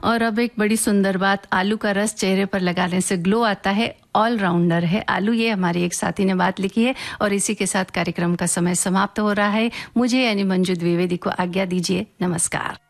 और अब एक बड़ी सुंदर बात, आलू का रस चेहरे पर लगाने से ग्लो आता है, ऑलराउंडर है आलू। ये हमारी एक साथी ने बात लिखी है और इसी के साथ कार्यक्रम का समय समाप्त हो रहा है। मुझे यानी मंजू द्विवेदी को आज्ञा दीजिए। नमस्कार।